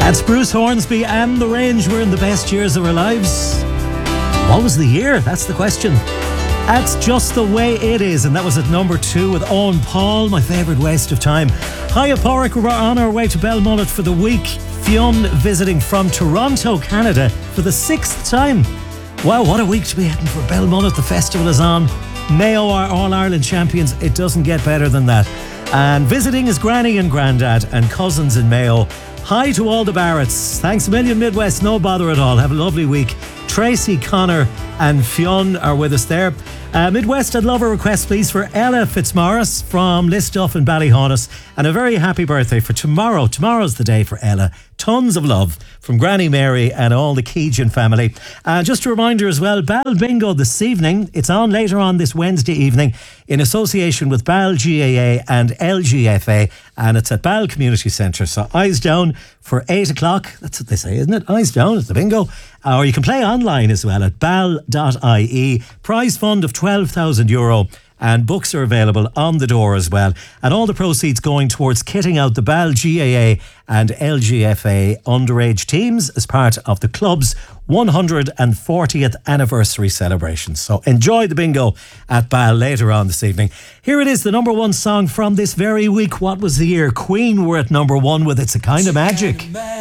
That's Bruce Hornsby and The Range. We're in the best years of our lives. What was the year? That's the question. That's Just the Way It Is, and that was at number 2 with Owen Paul, my favourite waste of time. Hiya Porrick, we're on our way to Belmullet for the week. Fionn visiting from Toronto, Canada for the 6th time. Wow, what a week to be heading for Belmullet. The festival is on. Mayo are All-Ireland champions. It doesn't get better than that. And visiting is Granny and Grandad and cousins in Mayo. Hi to all the Barretts. Thanks a million, Midwest. No bother at all. Have a lovely week. Tracy, Connor and Fionn are with us there. Midwest, I'd love a request, please, for Ella Fitzmaurice from Listuff in Ballyhaunis. And a very happy birthday for tomorrow. Tomorrow's the day for Ella. Tons of love from Granny Mary and all the Keegan family. Just a reminder as well, Bal Bingo this evening. It's on later on this Wednesday evening in association with Bal GAA and LGFA. And it's at Bal Community Centre. So eyes down for 8 o'clock. That's what they say, isn't it? Eyes down at the bingo. Or you can play online as well at bal.ie. Prize fund of €12,000. And books are available on the door as well. And all the proceeds going towards kitting out the Bal GAA and LGFA underage teams as part of the club's 140th anniversary celebration. So enjoy the bingo at Bal later on this evening. Here it is, the number 1 song from this very week. What was the year? Queen were at number 1 with It's a Kind of Magic.